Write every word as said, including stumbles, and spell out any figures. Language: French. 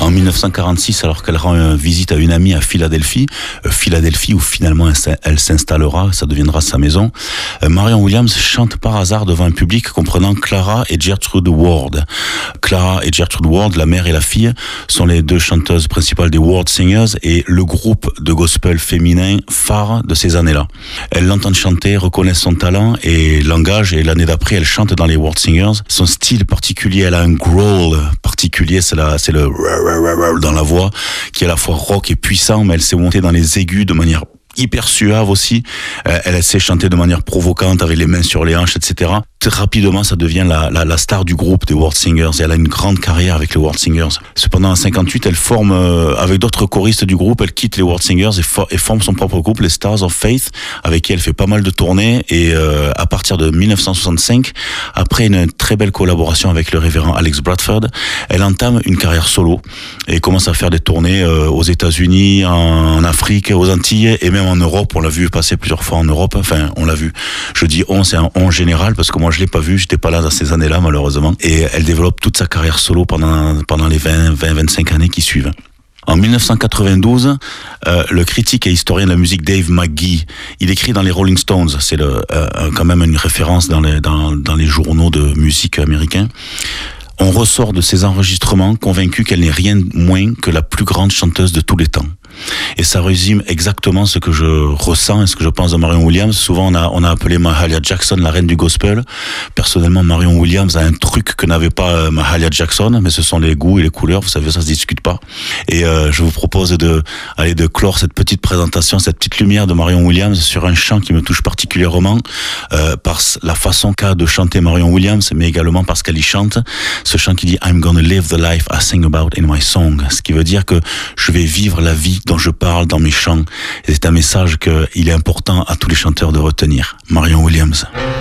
En dix-neuf cent quarante-six, alors qu'elle rend visite à une amie à Philadelphie, euh, Philadelphie où finalement elle, elle s'installera, ça deviendra sa maison, euh, Marion Williams chante par hasard devant un public comprenant Clara et Gertrude Ward. Clara et Gertrude Ward, la mère et la fille, sont les deux chanteuses principales des World Singers et le groupe de gospel féminin phare de ces années-là. Elle l'entend chanter, reconnaît son talent et l'engage, et l'année d'après, elle chante dans les World Singers. Son style particulier, elle a un growl particulier, c'est, la, c'est le dans la voix, qui est à la fois rock et puissant, mais elle s'est montée dans les aigus de manière hyper suave aussi. Euh, elle sait chanter de manière provocante avec les mains sur les hanches, et cetera. Très rapidement, ça devient la, la, la star du groupe des World Singers et elle a une grande carrière avec les World Singers. Cependant, en cinquante-huit, elle forme, euh, avec d'autres choristes du groupe, elle quitte les World Singers et, for- et forme son propre groupe, les Stars of Faith, avec qui elle fait pas mal de tournées. Et euh, à partir de dix-neuf cent soixante-cinq, après une très belle collaboration avec le révérend Alex Bradford, elle entame une carrière solo et commence à faire des tournées euh, aux États-Unis, en, en Afrique, aux Antilles et même en Europe. On l'a vu passer plusieurs fois en Europe. Enfin, on l'a vu. Je dis on, c'est un on général parce que moi je l'ai pas vu, j'étais pas là dans ces années-là malheureusement. Et elle développe toute sa carrière solo pendant pendant les vingt, vingt, vingt-cinq années qui suivent. En dix-neuf cent quatre-vingt-douze, euh, le critique et historien de la musique Dave McGee, il écrit dans les Rolling Stones, c'est le, euh, quand même une référence dans les dans dans les journaux de musique américains. On ressort de ces enregistrements convaincu qu'elle n'est rien moins que la plus grande chanteuse de tous les temps. Et ça résume exactement ce que je ressens et ce que je pense de Marion Williams. Souvent, on a, on a appelé Mahalia Jackson la reine du gospel. Personnellement, Marion Williams a un truc que n'avait pas Mahalia Jackson, mais ce sont les goûts et les couleurs. Vous savez, ça se discute pas. Et euh, je vous propose de, aller de clore cette petite présentation, cette petite lumière de Marion Williams sur un chant qui me touche particulièrement, euh, par la façon qu'a de chanter Marion Williams, mais également parce qu'elle y chante. Ce chant qui dit I'm gonna live the life I sing about in my song. Ce qui veut dire que je vais vivre la vie dont je parle dans mes chants. Et c'est un message qu'il est important à tous les chanteurs de retenir. Marion Williams.